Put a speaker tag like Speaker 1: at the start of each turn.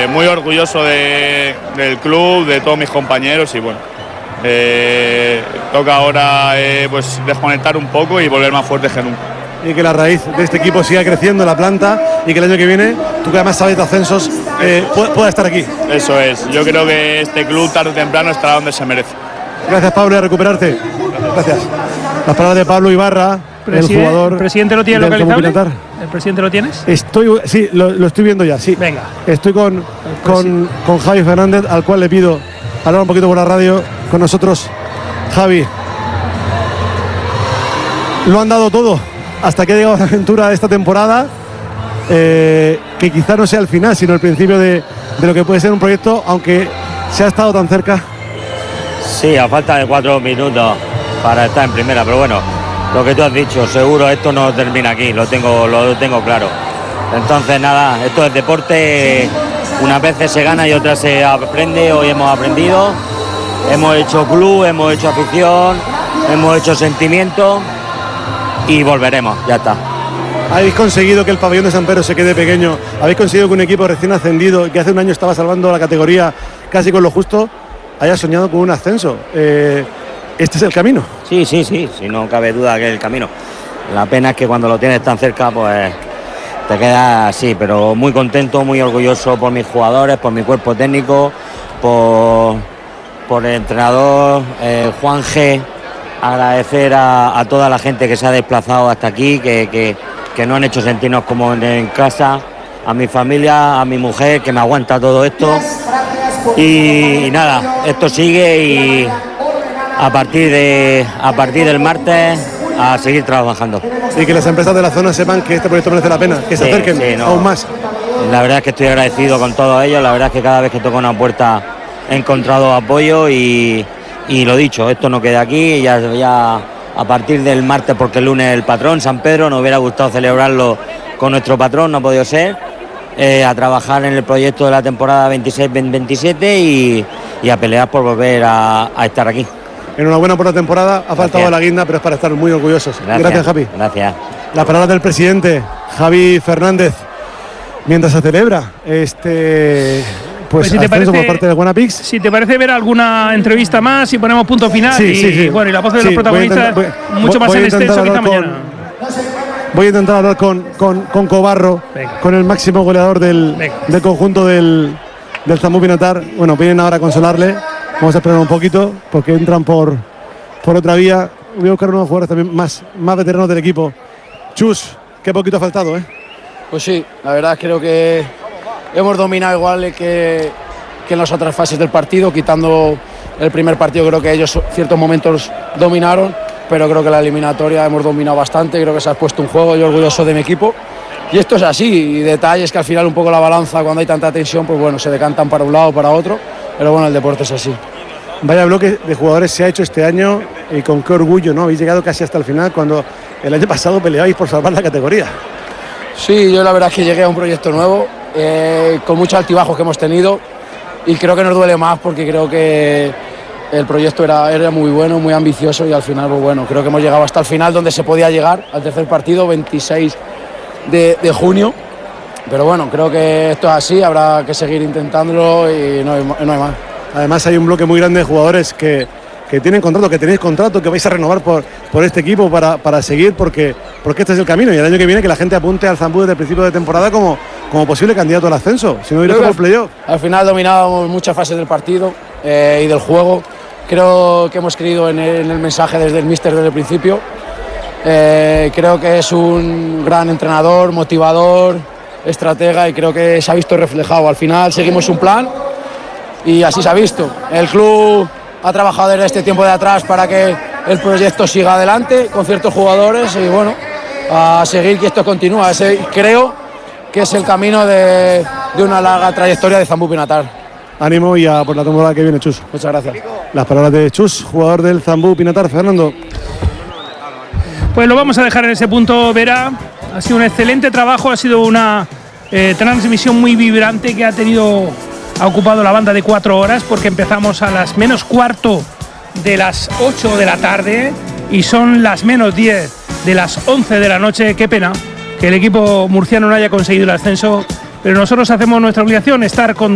Speaker 1: muy orgulloso del club, de todos mis compañeros y bueno, toca ahora pues desconectar un poco y volver más fuerte que nunca.
Speaker 2: Y que la raíz de este equipo siga creciendo en la planta y que el año que viene, tú que además sabes de ascensos, pueda estar aquí.
Speaker 1: Eso es, yo creo que este club tarde o temprano estará donde se merece.
Speaker 2: Gracias, Pablo, y a recuperarte. Gracias. Las palabras de Pablo Ibarra, el jugador.
Speaker 3: ¿El presidente lo tiene localizable? ¿El presidente lo tienes?
Speaker 2: Sí, lo estoy viendo ya, sí.
Speaker 3: Venga.
Speaker 2: Estoy con Javi Fernández, al cual le pido hablar un poquito por la radio con nosotros. Javi, lo han dado todo hasta que ha llegado la aventura de esta temporada, que quizá no sea el final, sino el principio de lo que puede ser un proyecto, aunque se ha estado tan cerca.
Speaker 4: Sí, a falta de 4 minutos para estar en primera, pero bueno, lo que tú has dicho, seguro esto no termina aquí, lo tengo claro. Entonces nada, esto es deporte, unas veces se gana y otras se aprende. Hoy hemos aprendido, hemos hecho club, hemos hecho afición, hemos hecho sentimiento y volveremos, ya está.
Speaker 2: Habéis conseguido que el pabellón de San Pedro se quede pequeño, habéis conseguido que un equipo recién ascendido, que hace un año estaba salvando la categoría casi con lo justo, haya soñado con un ascenso. Este es el camino. Sí,
Speaker 4: no cabe duda que es el camino. La pena es que cuando lo tienes tan cerca, pues te quedas así, pero muy contento, muy orgulloso por mis jugadores, por mi cuerpo técnico, por el entrenador Juan G. Agradecer a toda la gente que se ha desplazado hasta aquí, que no han hecho sentirnos como en casa, a mi familia, a mi mujer, que me aguanta todo esto. Y nada, esto sigue y a partir del martes a seguir trabajando.
Speaker 2: Y que las empresas de la zona sepan que este proyecto merece la pena, que se acerquen aún más.
Speaker 4: La verdad es que estoy agradecido con todos ellos, la verdad es que cada vez que toco una puerta he encontrado apoyo y lo dicho, esto no queda aquí, ya a partir del martes, porque el lunes el patrón, San Pedro, nos hubiera gustado celebrarlo con nuestro patrón, no ha podido ser. A trabajar en el proyecto de la temporada 26-27 y a pelear por volver a estar aquí.
Speaker 2: Enhorabuena por la temporada, ha faltado la guinda, pero es para estar muy orgullosos. Gracias, Javi.
Speaker 4: Gracias.
Speaker 2: Las palabras del presidente, Javi Fernández, mientras se celebra pues si ascenso por parte de Guanapix.
Speaker 3: Si te parece ver alguna entrevista más y ponemos punto final.
Speaker 2: Sí.
Speaker 3: Bueno, y la voz de los protagonistas mucho más en extenso que esta mañana.
Speaker 2: Voy a intentar hablar con Cobarro, con el máximo goleador del conjunto del Zambú Pinatar. Bueno, vienen ahora a consolarle. Vamos a esperar un poquito porque entran por otra vía. Voy a buscar unos jugadores también más veteranos del equipo. Chus, qué poquito ha faltado, ¿eh?
Speaker 5: Pues sí, la verdad creo que hemos dominado igual que en las otras fases del partido, quitando el primer partido. Creo que ellos ciertos momentos dominaron, pero creo que la eliminatoria hemos dominado bastante. Creo que se ha puesto un juego, yo orgulloso de mi equipo. Y esto es así, y detalles que al final un poco la balanza, cuando hay tanta tensión, pues bueno, se decantan para un lado o para otro, pero bueno, el deporte es así.
Speaker 2: Vaya bloque de jugadores se ha hecho este año y con qué orgullo, ¿no? Habéis llegado casi hasta el final cuando el año pasado peleabais por salvar la categoría.
Speaker 5: Sí, yo la verdad es que llegué a un proyecto nuevo, con muchos altibajos que hemos tenido, y creo que nos duele más porque creo que el proyecto era muy bueno, muy ambicioso, y al final, pues bueno, creo que hemos llegado hasta el final donde se podía llegar, al tercer partido, 26 de junio. Pero bueno, creo que esto es así, habrá que seguir intentándolo y no hay más.
Speaker 2: Además hay un bloque muy grande de jugadores que tienen contrato, que tenéis contrato, que vais a renovar por este equipo para seguir, porque este es el camino, y el año que viene que la gente apunte al Zambú desde el principio de temporada como posible candidato al ascenso, si no directo por playoff.
Speaker 5: Al final dominábamos muchas fases del partido y del juego. Creo que hemos creído en el mensaje desde el míster desde el principio. Creo que es un gran entrenador, motivador, estratega, y creo que se ha visto reflejado. Al final seguimos un plan y así se ha visto. El club ha trabajado desde este tiempo de atrás para que el proyecto siga adelante con ciertos jugadores y bueno, a seguir que esto continúa. Creo que es el camino de una larga trayectoria de Zambú Pinatar.
Speaker 2: Ánimo y a por la temporada que viene, Chus.
Speaker 5: Muchas gracias.
Speaker 2: Las palabras de Chus, jugador del Zambú Pinatar. Fernando.
Speaker 3: Pues lo vamos a dejar en ese punto, Vera. Ha sido un excelente trabajo, ha sido una transmisión muy vibrante que ha ocupado la banda de 4 horas, porque empezamos a las menos cuarto de las 8 de la tarde y son las menos 10 de las 11 de la noche. Qué pena que el equipo murciano no haya conseguido el ascenso, pero nosotros hacemos nuestra obligación, estar con